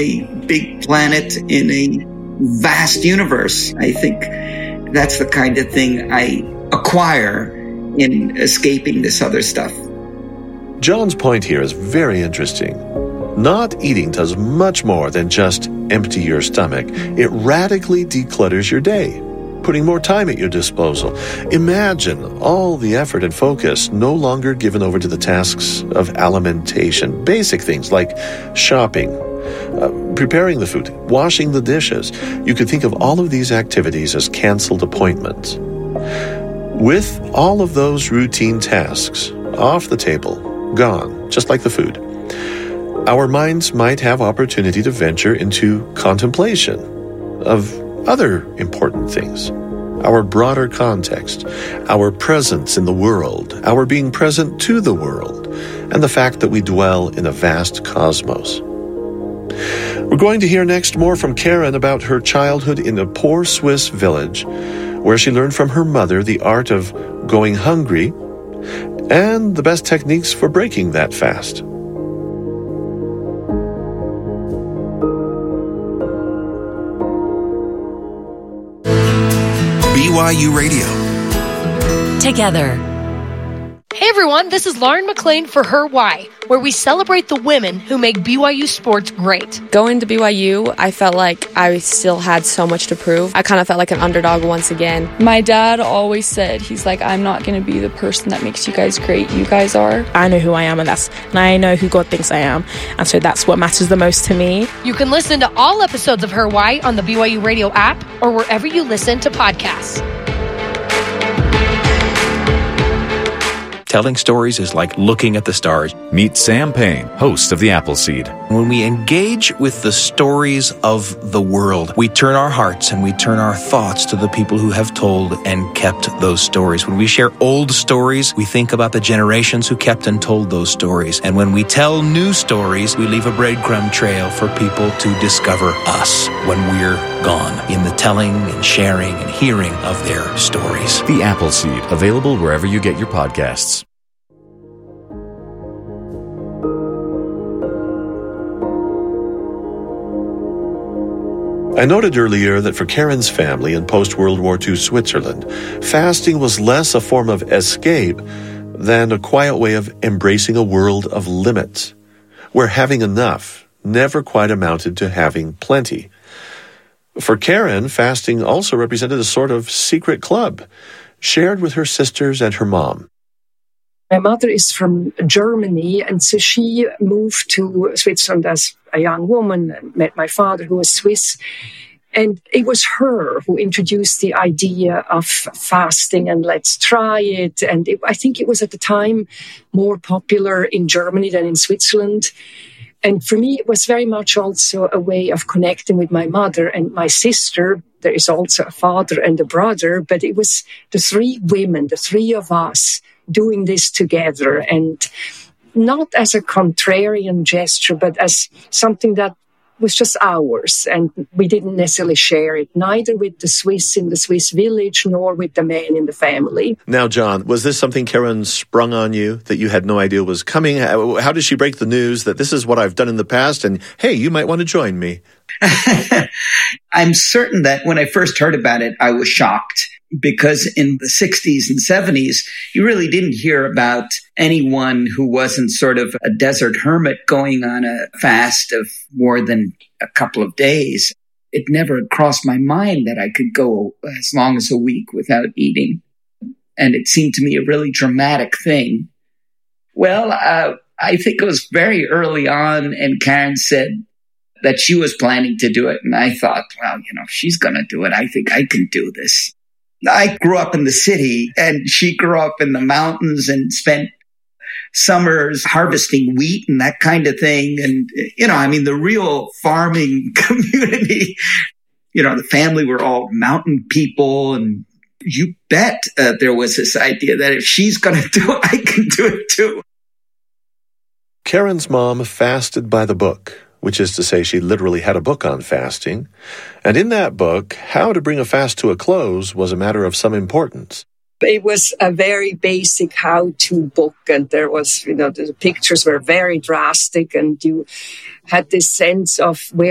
a big planet in a vast universe. I think that's the kind of thing I acquire in escaping this other stuff. John's point here is very interesting. Not eating does much more than just empty your stomach. It radically declutters your day, putting more time at your disposal. Imagine all the effort and focus no longer given over to the tasks of alimentation. Basic things like shopping, preparing the food, washing the dishes. You could think of all of these activities as canceled appointments. With all of those routine tasks off the table, gone, just like the food, our minds might have opportunity to venture into contemplation of other important things. Our broader context, our presence in the world, our being present to the world, and the fact that we dwell in a vast cosmos. We're going to hear next more from Karen about her childhood in a poor Swiss village, where she learned from her mother the art of going hungry and the best techniques for breaking that fast. BYU Radio. Together. Hey everyone, this is Lauren McLean for Her Why, where we celebrate the women who make BYU sports great. Going to BYU, I felt like I still had so much to prove. I kind of felt like an underdog once again. My dad always said, he's like, I'm not going to be the person that makes you guys great. You guys are. I know who I am, and I know who God thinks I am. And so that's what matters the most to me. You can listen to all episodes of Her Why on the BYU Radio app or wherever you listen to podcasts. Telling stories is like looking at the stars. Meet Sam Payne, host of The Appleseed. When we engage with the stories of the world, we turn our hearts and we turn our thoughts to the people who have told and kept those stories. When we share old stories, we think about the generations who kept and told those stories. And when we tell new stories, we leave a breadcrumb trail for people to discover us when we're gone in the telling and sharing and hearing of their stories. The Appleseed, available wherever you get your podcasts. I noted earlier that for Karen's family in post-World War II Switzerland, fasting was less a form of escape than a quiet way of embracing a world of limits, where having enough never quite amounted to having plenty. For Karen, fasting also represented a sort of secret club, shared with her sisters and her mom. My mother is from Germany, and so she moved to Switzerland as a young woman and met my father, who was Swiss. And it was her who introduced the idea of fasting and let's try it. And I think it was at the time more popular in Germany than in Switzerland. And for me, it was very much also a way of connecting with my mother and my sister. There is also a father and a brother, but it was the three women, the three of us, doing this together, and not as a contrarian gesture, but as something that was just ours, and we didn't necessarily share it, neither with the Swiss in the Swiss village, nor with the men in the family. Now, John, was this something Karen sprung on you that you had no idea was coming? How did she break the news that this is what I've done in the past, and hey, you might want to join me? I'm certain that when I first heard about it, I was shocked, because in the 60s and 70s, you really didn't hear about anyone who wasn't sort of a desert hermit going on a fast of more than a couple of days. It never crossed my mind that I could go as long as a week without eating. And it seemed to me a really dramatic thing. Well, I think it was very early on, and Karen said that she was planning to do it. And I thought, well, if she's going to do it, I think I can do this. I grew up in the city, and she grew up in the mountains and spent summers harvesting wheat and that kind of thing. And, the real farming community, the family were all mountain people. And you bet there was this idea that if she's going to do it, I can do it too. Karen's mom fasted by the book, which is to say she literally had a book on fasting. And in that book, how to bring a fast to a close was a matter of some importance. It was a very basic how-to book, and there was, the pictures were very drastic, and you had this sense of where